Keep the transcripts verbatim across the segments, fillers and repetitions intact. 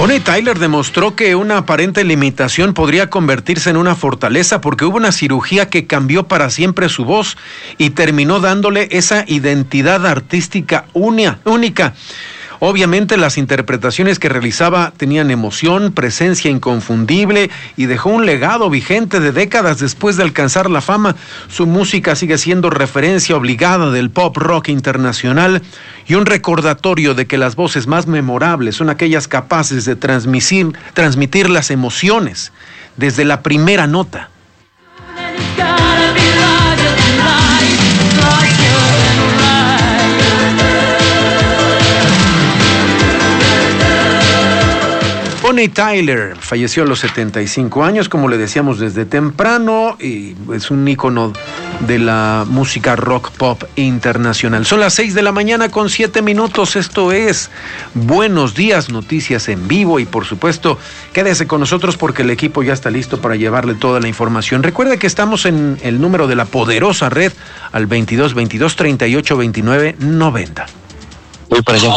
Bonnie Tyler demostró que una aparente limitación podría convertirse en una fortaleza porque hubo una cirugía que cambió para siempre su voz y terminó dándole esa identidad artística única. Obviamente las interpretaciones que realizaba tenían emoción, presencia inconfundible y dejó un legado vigente de décadas después de alcanzar la fama. Su música sigue siendo referencia obligada del pop rock internacional y un recordatorio de que las voces más memorables son aquellas capaces de transmitir, transmitir las emociones desde la primera nota. Bonnie Tyler falleció a los setenta y cinco años, como le decíamos desde temprano, y es un ícono de la música rock pop internacional. Son las seis de la mañana con siete minutos, esto es Buenos Días, noticias en vivo y por supuesto quédese con nosotros porque el equipo ya está listo para llevarle toda la información. Recuerde que estamos en el número de la poderosa red al veintidós veintidós treinta y ocho veintinueve noventa. Voy para allá.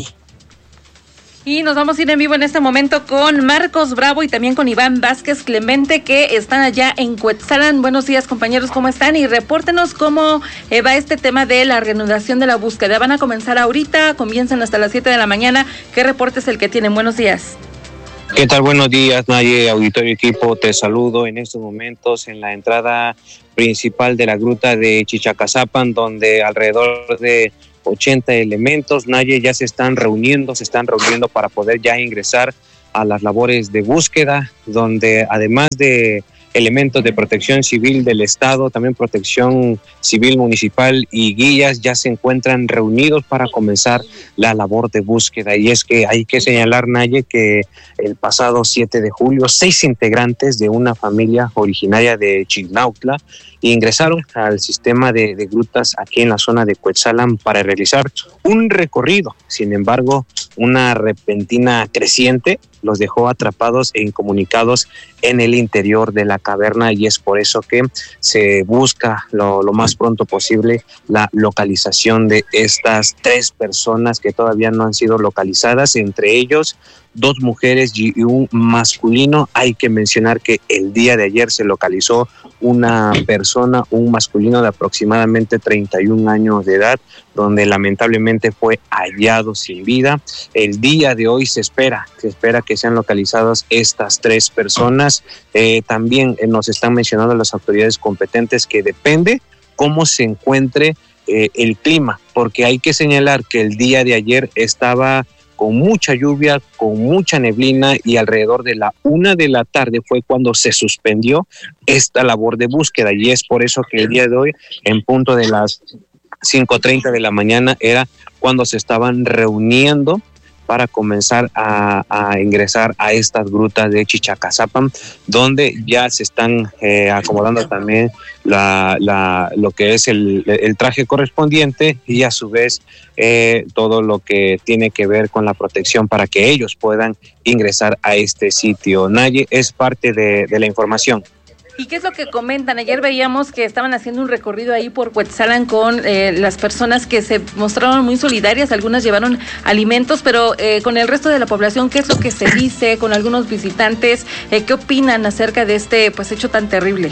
Y nos vamos a ir en vivo en este momento con Marcos Bravo y también con Iván Vázquez Clemente, que están allá en Cuetzalan. Buenos días, compañeros, ¿cómo están? Y repórtenos cómo eh, va este tema de la reanudación de la búsqueda. Van a comenzar ahorita, comienzan hasta las siete de la mañana. ¿Qué reporte es el que tienen? Buenos días. ¿Qué tal? Buenos días, Naye, auditorio, equipo. Te saludo en estos momentos en la entrada principal de la gruta de Chichacazapan, donde alrededor de ochenta elementos, Naye, ya se están reuniendo, se están reuniendo para poder ya ingresar a las labores de búsqueda, donde además de elementos de protección civil del Estado, también protección civil municipal y guías ya se encuentran reunidos para comenzar la labor de búsqueda. Y es que hay que señalar, Naye, que el pasado siete de julio, seis integrantes de una familia originaria de Chignautla ingresaron al sistema de, de grutas aquí en la zona de Cuetzalan para realizar un recorrido. Sin embargo, una repentina creciente los dejó atrapados e incomunicados en el interior de la caverna, y es por eso que se busca lo, lo más pronto posible la localización de estas tres personas que todavía no han sido localizadas, entre ellos dos mujeres y un masculino. Hay que mencionar que el día de ayer se localizó una persona, un masculino de aproximadamente treinta y un años de edad, donde lamentablemente fue hallado sin vida. El día de hoy se espera, se espera que sean localizadas estas tres personas. Eh, también eh, nos están mencionando las autoridades competentes que depende cómo se encuentre eh, el clima, porque hay que señalar que el día de ayer estaba con mucha lluvia, con mucha neblina, y alrededor de la una de la tarde fue cuando se suspendió esta labor de búsqueda, y es por eso que el día de hoy, en punto de las cinco treinta de la mañana, era cuando se estaban reuniendo para comenzar a, a ingresar a estas grutas de Chichacazapan, donde ya se están eh, acomodando también la, la, lo que es el, el traje correspondiente, y a su vez eh, todo lo que tiene que ver con la protección para que ellos puedan ingresar a este sitio. Naye, es parte de, de la información. ¿Y qué es lo que comentan? Ayer veíamos que estaban haciendo un recorrido ahí por Cuetzalan con eh, las personas que se mostraron muy solidarias, algunas llevaron alimentos, pero eh, con el resto de la población, ¿qué es lo que se dice con algunos visitantes? Eh, ¿Qué opinan acerca de este pues hecho tan terrible?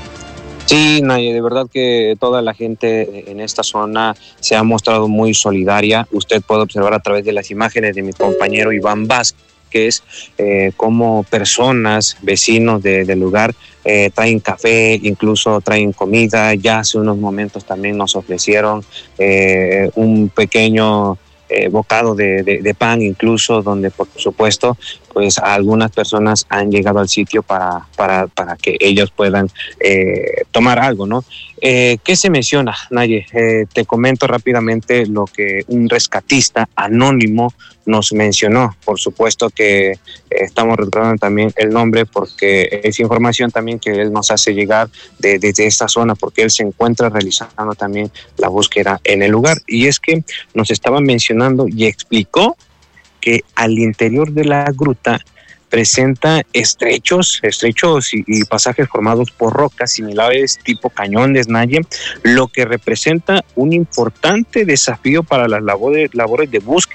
Sí, Naye, de verdad que toda la gente en esta zona se ha mostrado muy solidaria. Usted puede observar a través de las imágenes de mi compañero Iván Vázquez, que es eh, como personas, vecinos de, del lugar, eh, traen café, incluso traen comida. Ya hace unos momentos también nos ofrecieron eh, un pequeño eh, bocado de, de, de pan, incluso, donde por supuesto pues algunas personas han llegado al sitio para, para, para que ellos puedan eh, tomar algo, ¿no? Eh, ¿Qué se menciona, Naye? Eh, te comento rápidamente lo que un rescatista anónimo nos mencionó. Por supuesto que eh, estamos retrasando también el nombre porque es información también que él nos hace llegar de, desde esta zona, porque él se encuentra realizando también la búsqueda en el lugar. Y es que nos estaba mencionando y explicó que al interior de la gruta presenta estrechos, estrechos y, y pasajes formados por rocas similares tipo cañones, Naye, lo que representa un importante desafío para las labores, labores de búsqueda.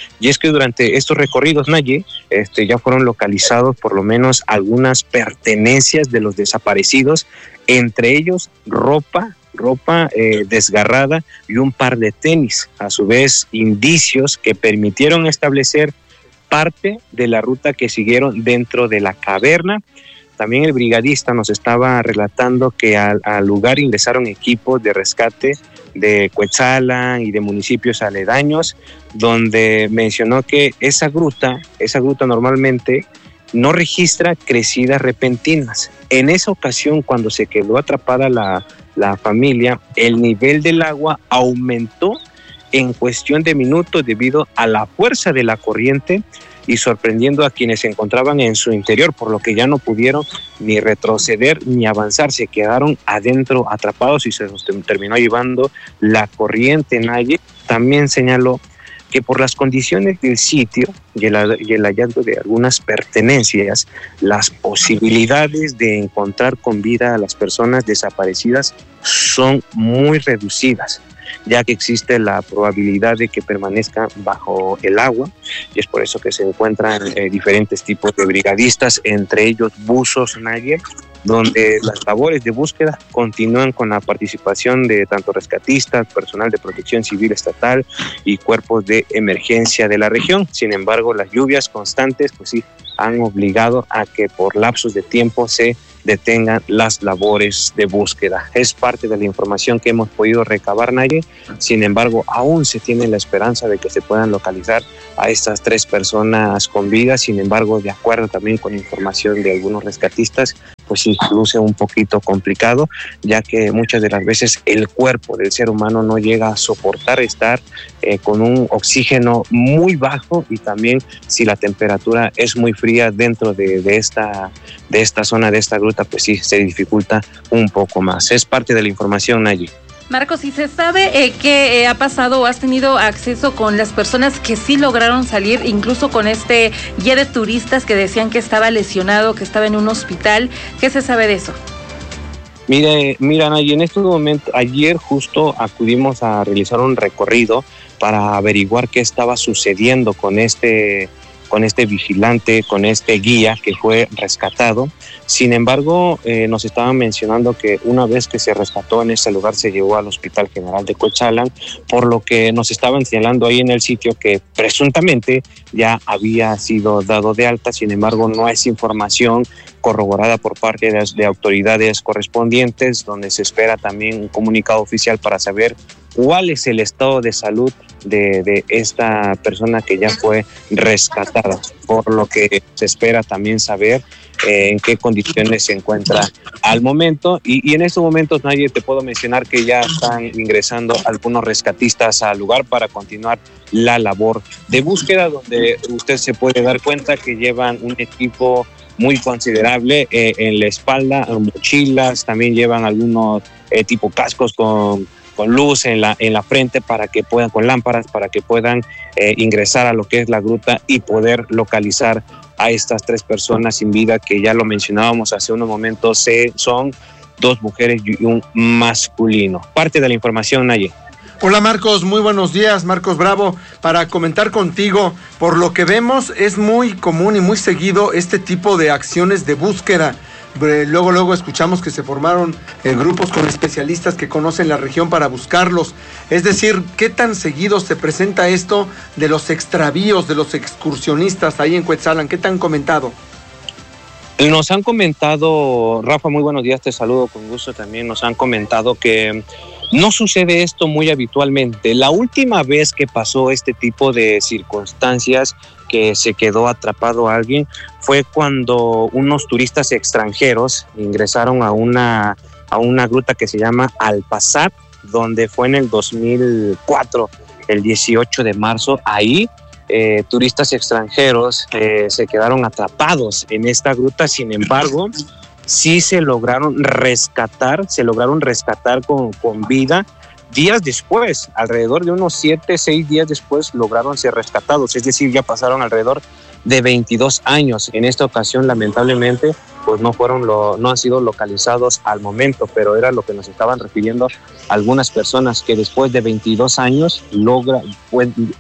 y es que durante estos recorridos, Naye, este, ya fueron localizados por lo menos algunas pertenencias de los desaparecidos, entre ellos ropa, ropa eh, desgarrada y un par de tenis, a su vez indicios que permitieron establecer parte de la ruta que siguieron dentro de la caverna. También el brigadista nos estaba relatando que al, al lugar ingresaron equipos de rescate de Cuetzalan y de municipios aledaños, donde mencionó que esa gruta, esa gruta normalmente no registra crecidas repentinas. En esa ocasión, cuando se quedó atrapada la, la familia, el nivel del agua aumentó en cuestión de minutos debido a la fuerza de la corriente y sorprendiendo a quienes se encontraban en su interior, por lo que ya no pudieron ni retroceder ni avanzar, se quedaron adentro atrapados y se los terminó llevando la corriente. Naye también señaló que por las condiciones del sitio y el, y el hallazgo de algunas pertenencias, las posibilidades de encontrar con vida a las personas desaparecidas son muy reducidas, ya que existe la probabilidad de que permanezcan bajo el agua, y es por eso que se encuentran eh, diferentes tipos de brigadistas, entre ellos buzos, Naye, donde las labores de búsqueda continúan con la participación de tanto rescatistas, personal de protección civil estatal y cuerpos de emergencia de la región. Sin embargo, las lluvias constantes pues sí han obligado a que por lapsos de tiempo se detengan las labores de búsqueda. Es parte de la información que hemos podido recabar, Naye. Sin embargo, aún se tiene la esperanza de que se puedan localizar a estas tres personas con vida. Sin embargo, de acuerdo también con información de algunos rescatistas, pues sí, luce un poquito complicado, ya que muchas de las veces el cuerpo del ser humano no llega a soportar estar eh, con un oxígeno muy bajo, y también si la temperatura es muy fría dentro de, de, esta, de esta zona, de esta gruta, pues sí, se dificulta un poco más. Es parte de la información, Naye. Marcos, ¿y se sabe eh, qué eh, ha pasado o has tenido acceso con las personas que sí lograron salir, incluso con este guía de turistas que decían que estaba lesionado, que estaba en un hospital? ¿Qué se sabe de eso? Mire, mira, Naye, en estos momentos, ayer justo acudimos a realizar un recorrido para averiguar qué estaba sucediendo con este con este vigilante, con este guía que fue rescatado. Sin embargo, eh, nos estaban mencionando que una vez que se rescató en este lugar, se llevó al Hospital General de Cuetzalan, por lo que nos estaban señalando ahí en el sitio que presuntamente ya había sido dado de alta. Sin embargo, no es información corroborada por parte de, de autoridades correspondientes, donde se espera también un comunicado oficial para saber cuál es el estado de salud de, de esta persona que ya fue rescatada, por lo que se espera también saber eh, en qué condiciones se encuentra al momento. Y, y en estos momentos, Naye, te puedo mencionar que ya están ingresando algunos rescatistas al lugar para continuar la labor de búsqueda, donde usted se puede dar cuenta que llevan un equipo muy considerable eh, en la espalda, mochilas, también llevan algunos eh, tipo cascos con con luz en la, en la frente para que puedan, con lámparas, para que puedan eh, ingresar a lo que es la gruta y poder localizar a estas tres personas sin vida, que ya lo mencionábamos hace unos momentos, se, son dos mujeres y un masculino. Parte de la información, Naye. Hola Marcos, muy buenos días, Marcos Bravo, para comentar contigo. Por lo que vemos, es muy común y muy seguido este tipo de acciones de búsqueda. Luego, luego escuchamos que se formaron eh, grupos con especialistas que conocen la región para buscarlos. Es decir, ¿qué tan seguido se presenta esto de los extravíos de los excursionistas ahí en Cuetzalan? ¿Qué te han comentado? Nos han comentado, Rafa, muy buenos días, te saludo con gusto también. Nos han comentado que no sucede esto muy habitualmente. La última vez que pasó este tipo de circunstancias, que se quedó atrapado a alguien, fue cuando unos turistas extranjeros ingresaron a una, a una gruta que se llama Alpazar, donde fue en el dos mil cuatro, el dieciocho de marzo. Ahí eh, turistas extranjeros eh, se quedaron atrapados en esta gruta. Sin embargo, sí se lograron rescatar, se lograron rescatar con, con vida. Días después, alrededor de unos siete, seis días después, lograron ser rescatados. Es decir, ya pasaron alrededor de veintidós años. En esta ocasión, lamentablemente, pues no fueron lo, no han sido localizados al momento, pero era lo que nos estaban refiriendo algunas personas, que después de veintidós años logra, pues,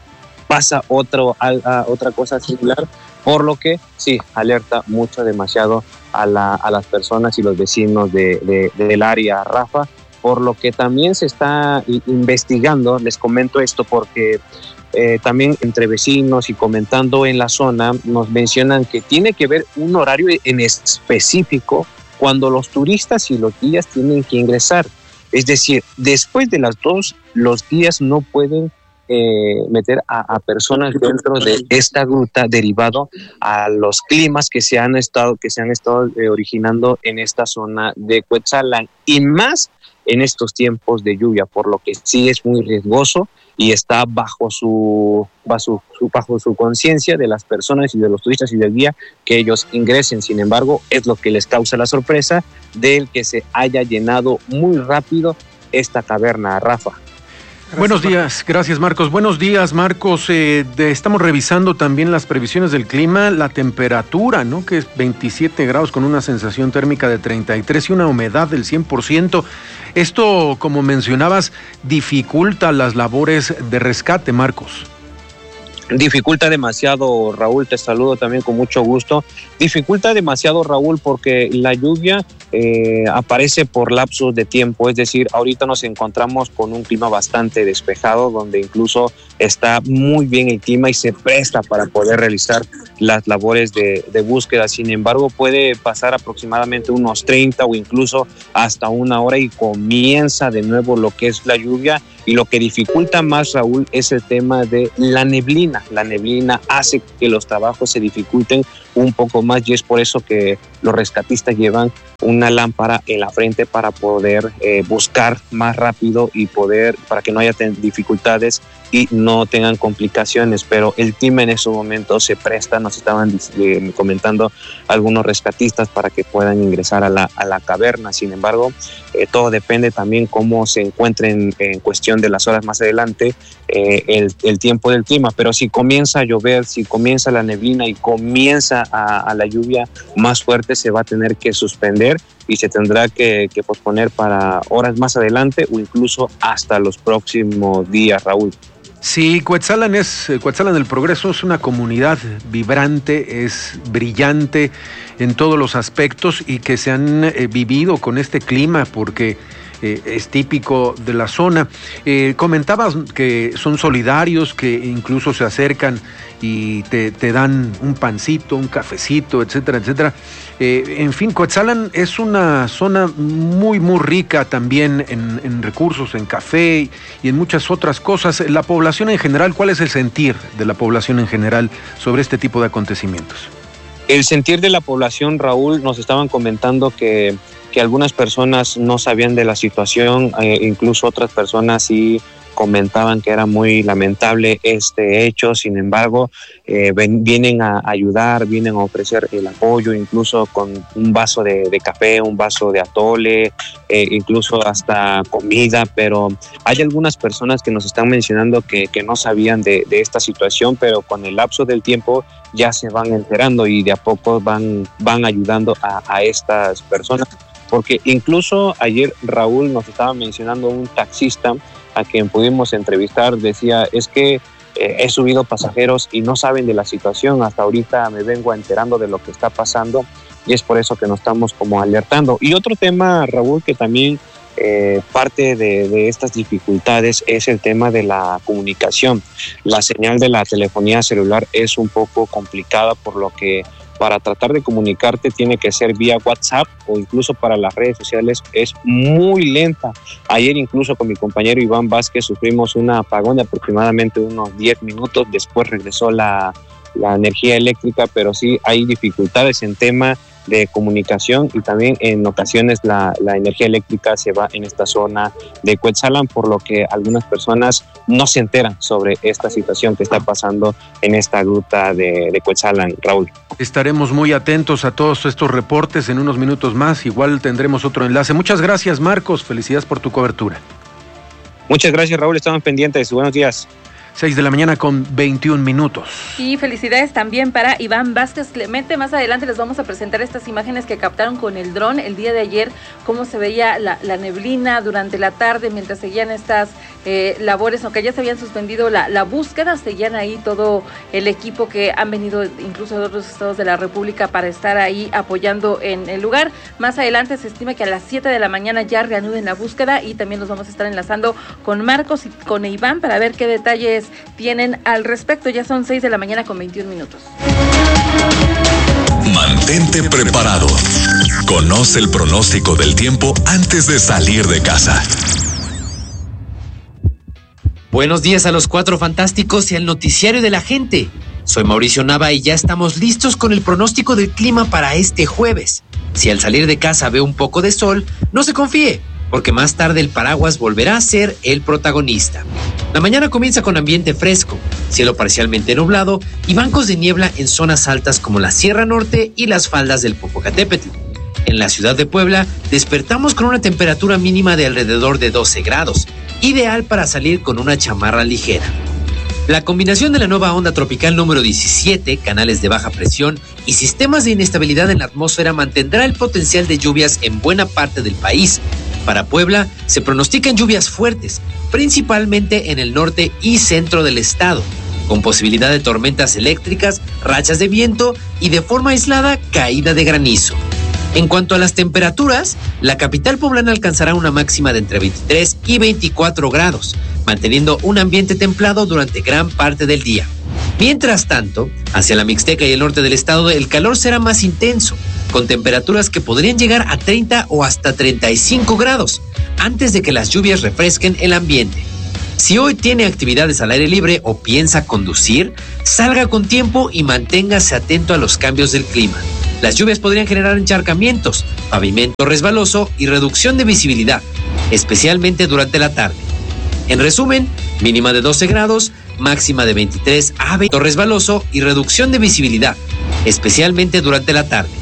pasa otro, a, a otra cosa similar, por lo que sí, alerta mucho, demasiado a, la, a las personas y los vecinos de, de, del área, Rafa, por lo que también se está investigando. Les comento esto porque eh, también entre vecinos y comentando en la zona nos mencionan que tiene que ver un horario en específico cuando los turistas y los guías tienen que ingresar. Es decir, después de las dos, los guías no pueden eh, meter a, a personas dentro de esta gruta derivado a los climas que se han estado, que se han estado eh, originando en esta zona de Cuetzalan, y más en estos tiempos de lluvia, por lo que sí es muy riesgoso y está bajo su, bajo su, bajo su conciencia de las personas y de los turistas y del guía que ellos ingresen. Sin embargo, es lo que les causa la sorpresa del que se haya llenado muy rápido esta caverna, Rafa. Gracias, Buenos días, gracias Marcos. Buenos días Marcos, eh, de, estamos revisando también las previsiones del clima, la temperatura, ¿no? Que es veintisiete grados con una sensación térmica de treinta y tres y una humedad del cien por ciento. Esto, como mencionabas, dificulta las labores de rescate, Marcos. Dificulta demasiado, Raúl, te saludo también con mucho gusto. Dificulta demasiado, Raúl, porque la lluvia eh, aparece por lapsos de tiempo, es decir, ahorita nos encontramos con un clima bastante despejado, donde incluso está muy bien el clima y se presta para poder realizar las labores de, de búsqueda. Sin embargo, puede pasar aproximadamente unos treinta o incluso hasta una hora y comienza de nuevo lo que es la lluvia. Y lo que dificulta más, Raúl, es el tema de la neblina. La neblina hace que los trabajos se dificulten un poco más, y es por eso que los rescatistas llevan una lámpara en la frente para poder eh, buscar más rápido y poder, para que no haya dificultades y no tengan complicaciones. Pero el clima en esos momentos se presta, nos estaban eh, comentando algunos rescatistas para que puedan ingresar a la, a la caverna. Sin embargo, eh, todo depende también cómo se encuentren en cuestión de las horas más adelante eh, el, el tiempo del clima. Pero si comienza a llover, si comienza la neblina y comienza a, a la lluvia más fuerte, se va a tener que suspender y se tendrá que, que posponer para horas más adelante o incluso hasta los próximos días, Raúl. Sí, Cuetzalan es, Cuetzalan del Progreso es una comunidad vibrante, es brillante en todos los aspectos y que se han eh, vivido con este clima porque eh, es típico de la zona. Eh, comentabas que son solidarios, que incluso se acercan y te, te dan un pancito, un cafecito, etcétera, etcétera. Eh, en fin, Cuetzalan es una zona muy, muy rica también en, en recursos, en café y en muchas otras cosas. La población en general, ¿cuál es el sentir de la población en general sobre este tipo de acontecimientos? El sentir de la población, Raúl, nos estaban comentando que, que algunas personas no sabían de la situación, eh, incluso otras personas sí comentaban que era muy lamentable este hecho. Sin embargo, eh, ven, vienen a ayudar, vienen a ofrecer el apoyo, incluso con un vaso de, de café, un vaso de atole, eh, incluso hasta comida. Pero hay algunas personas que nos están mencionando que, que no sabían de, de esta situación, pero con el lapso del tiempo ya se van enterando y de a poco van, van ayudando a, a estas personas. Porque incluso ayer, Raúl, nos estaba mencionando un taxista a quien pudimos entrevistar, decía, es que eh, he subido pasajeros y no saben de la situación, hasta ahorita me vengo enterando de lo que está pasando y es por eso que nos estamos como alertando. Y otro tema, Raúl, que también eh, parte de, de estas dificultades es el tema de la comunicación. La señal de la telefonía celular es un poco complicada, por lo que para tratar de comunicarte tiene que ser vía WhatsApp o incluso para las redes sociales es muy lenta. Ayer incluso con mi compañero Iván Vázquez sufrimos un apagón de aproximadamente unos diez minutos, después regresó la, la energía eléctrica, pero sí hay dificultades en tema de comunicación y también en ocasiones la, la energía eléctrica se va en esta zona de Cuetzalan, por lo que algunas personas no se enteran sobre esta situación que está pasando en esta gruta de, de Cuetzalan, Raúl. Estaremos muy atentos a todos estos reportes en unos minutos más, igual tendremos otro enlace. Muchas gracias, Marcos, felicidades por tu cobertura. Muchas gracias, Raúl, estamos pendientes, buenos días. seis de la mañana con veintiún minutos. Y felicidades también para Iván Vázquez Clemente. Más adelante les vamos a presentar estas imágenes que captaron con el dron el día de ayer, cómo se veía la, la neblina durante la tarde mientras seguían estas eh, labores, aunque ya se habían suspendido la, la búsqueda, seguían ahí todo el equipo que han venido incluso de otros estados de la República para estar ahí apoyando en el lugar. Más adelante se estima que a las siete de la mañana ya reanuden la búsqueda y también nos vamos a estar enlazando con Marcos y con Iván para ver qué detalles tienen al respecto. Ya son seis de la mañana con veintiún minutos. Mantente preparado. Conoce el pronóstico del tiempo antes de salir de casa. Buenos días a los cuatro fantásticos y al noticiario de la gente. Soy Mauricio Nava y ya estamos listos con el pronóstico del clima para este jueves. Si al salir de casa ve un poco de sol, no se confíe, porque más tarde el paraguas volverá a ser el protagonista. La mañana comienza con ambiente fresco, cielo parcialmente nublado y bancos de niebla en zonas altas como la Sierra Norte y las faldas del Popocatépetl. En la ciudad de Puebla despertamos con una temperatura mínima de alrededor de doce grados, ideal para salir con una chamarra ligera. La combinación de la nueva onda tropical número diecisiete, canales de baja presión y sistemas de inestabilidad en la atmósfera mantendrá el potencial de lluvias en buena parte del país. Para Puebla se pronostican lluvias fuertes, principalmente en el norte y centro del estado, con posibilidad de tormentas eléctricas, rachas de viento y de forma aislada caída de granizo. En cuanto a las temperaturas, la capital poblana alcanzará una máxima de entre veintitrés y veinticuatro grados, manteniendo un ambiente templado durante gran parte del día. Mientras tanto, hacia la Mixteca y el norte del estado, el calor será más intenso, con temperaturas que podrían llegar a treinta o hasta treinta y cinco grados, antes de que las lluvias refresquen el ambiente. Si hoy tiene actividades al aire libre o piensa conducir, salga con tiempo y manténgase atento a los cambios del clima. Las lluvias podrían generar encharcamientos, pavimento resbaloso y reducción de visibilidad, especialmente durante la tarde. En resumen, mínima de doce grados, máxima de veintitrés a veinte, resbaloso y reducción de visibilidad, especialmente durante la tarde.